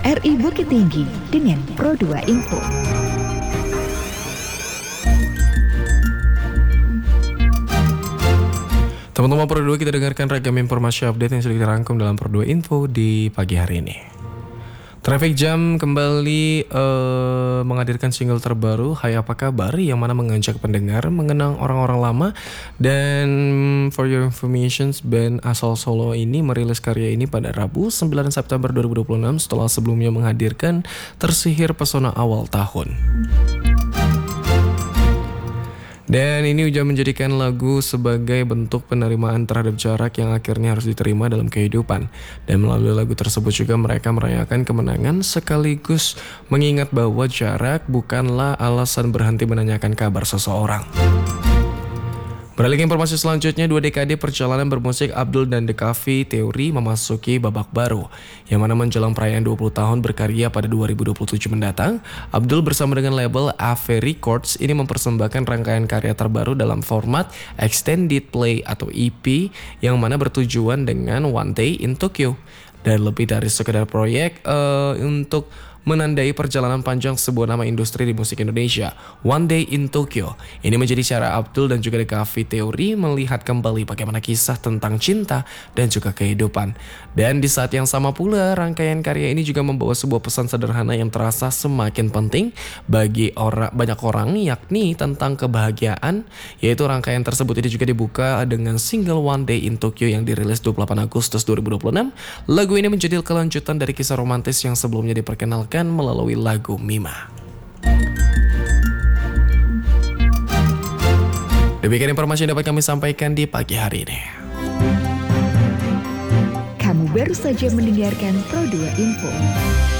RRI Bukit Tinggi dengan Pro2 Info. Teman-teman Pro2, kita dengarkan ragam informasi update yang sudah dirangkum dalam Pro2 Info di pagi hari ini. Traffic Jam kembali menghadirkan single terbaru Hai Apa Kabar, yang mana mengajak pendengar mengenang orang-orang lama. Dan for your information, band asal Solo ini merilis karya ini pada Rabu 9 September 2026 setelah sebelumnya menghadirkan Tersihir Pesona Awal Tahun. Dan ini juga menjadikan lagu sebagai bentuk penerimaan terhadap jarak yang akhirnya harus diterima dalam kehidupan. Dan melalui lagu tersebut juga mereka merayakan kemenangan sekaligus mengingat bahwa jarak bukanlah alasan berhenti menanyakan kabar seseorang. Beralih ke informasi selanjutnya, 2 dekade perjalanan bermusik Abdul dan The Cafe Theory memasuki babak baru, yang mana menjelang perayaan 20 tahun berkarya pada 2027 mendatang. Abdul bersama dengan label AV Records ini mempersembahkan rangkaian karya terbaru dalam format Extended Play atau EP, yang mana bertujuan dengan One Day in Tokyo. Dan lebih dari sekedar proyek untuk menandai perjalanan panjang sebuah nama industri di musik Indonesia, One Day in Tokyo. Ini menjadi cara Abdul dan juga The Cafe Theory melihat kembali bagaimana kisah tentang cinta dan juga kehidupan. Dan di saat yang sama pula, rangkaian karya ini juga membawa sebuah pesan sederhana yang terasa semakin penting bagi banyak orang, yakni tentang kebahagiaan. Yaitu rangkaian tersebut ini juga dibuka dengan single One Day in Tokyo yang dirilis 28 Agustus 2026. Lagu ini menjadi kelanjutan dari kisah romantis yang sebelumnya diperkenalkan melalui lagu Mima. Demikian informasi yang dapat kami sampaikan di pagi hari ini. Kamu baru saja mendengarkan Pro2 Info.